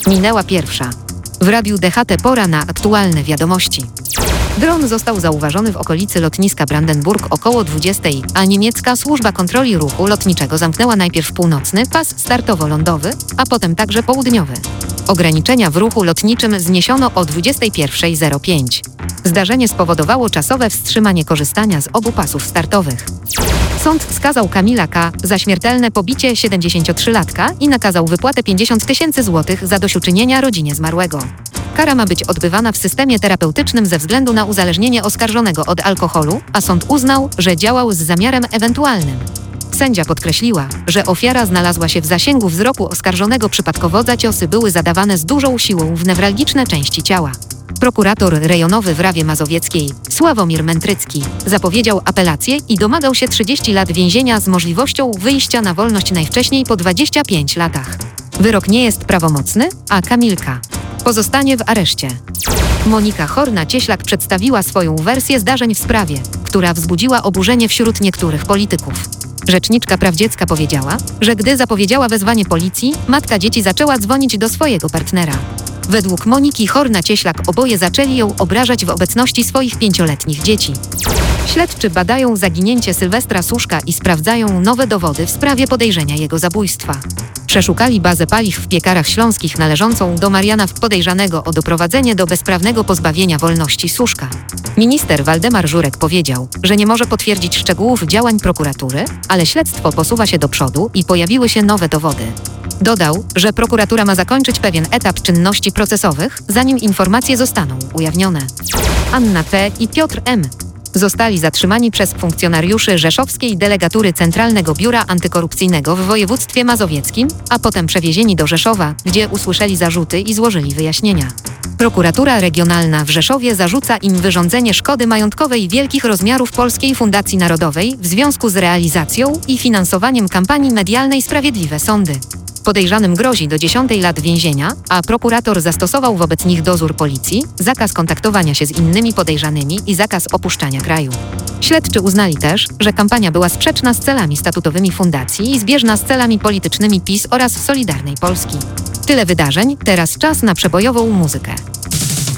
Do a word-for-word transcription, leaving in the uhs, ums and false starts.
Minęła pierwsza. W radiu D H T pora na aktualne wiadomości. Dron został zauważony w okolicy lotniska Brandenburg około dwudziestej, a niemiecka służba kontroli ruchu lotniczego zamknęła najpierw północny pas startowo-lądowy, a potem także południowy. Ograniczenia w ruchu lotniczym zniesiono o dwudziestej pierwszej zero pięć. Zdarzenie spowodowało czasowe wstrzymanie korzystania z obu pasów startowych. Sąd skazał Kamila K. za śmiertelne pobicie siedemdziesięciotrzylatka i nakazał wypłatę pięćdziesiąt tysięcy złotych zadośćuczynienia rodzinie zmarłego. Kara ma być odbywana w systemie terapeutycznym ze względu na uzależnienie oskarżonego od alkoholu, a sąd uznał, że działał z zamiarem ewentualnym. Sędzia podkreśliła, że ofiara znalazła się w zasięgu wzroku oskarżonego przypadkowo, za ciosy były zadawane z dużą siłą w newralgiczne części ciała. Prokurator rejonowy w Rawie Mazowieckiej, Sławomir Mętrycki, zapowiedział apelację i domagał się trzydziestu lat więzienia z możliwością wyjścia na wolność najwcześniej po dwudziestu pięciu latach. Wyrok nie jest prawomocny, a Kamilka pozostanie w areszcie. Monika Horna-Cieślak przedstawiła swoją wersję zdarzeń w sprawie, która wzbudziła oburzenie wśród niektórych polityków. Rzeczniczka praw dziecka powiedziała, że gdy zapowiedziała wezwanie policji, matka dzieci zaczęła dzwonić do swojego partnera. Według Moniki Horna-Cieślak oboje zaczęli ją obrażać w obecności swoich pięcioletnich dzieci. Śledczy badają zaginięcie Sylwestra Suszka i sprawdzają nowe dowody w sprawie podejrzenia jego zabójstwa. Przeszukali bazę paliw w Piekarach Śląskich należącą do Mariana podejrzanego o doprowadzenie do bezprawnego pozbawienia wolności Suszka. Minister Waldemar Żurek powiedział, że nie może potwierdzić szczegółów działań prokuratury, ale śledztwo posuwa się do przodu i pojawiły się nowe dowody. Dodał, że prokuratura ma zakończyć pewien etap czynności procesowych, zanim informacje zostaną ujawnione. Anna P. i Piotr M. zostali zatrzymani przez funkcjonariuszy Rzeszowskiej Delegatury Centralnego Biura Antykorupcyjnego w województwie mazowieckim, a potem przewiezieni do Rzeszowa, gdzie usłyszeli zarzuty i złożyli wyjaśnienia. Prokuratura Regionalna w Rzeszowie zarzuca im wyrządzenie szkody majątkowej wielkich rozmiarów Polskiej Fundacji Narodowej w związku z realizacją i finansowaniem kampanii medialnej Sprawiedliwe Sądy. Podejrzanym grozi do dziesięciu lat więzienia, a prokurator zastosował wobec nich dozór policji, zakaz kontaktowania się z innymi podejrzanymi i zakaz opuszczania kraju. Śledczy uznali też, że kampania była sprzeczna z celami statutowymi fundacji i zbieżna z celami politycznymi PiS oraz Solidarnej Polski. Tyle wydarzeń, teraz czas na przebojową muzykę.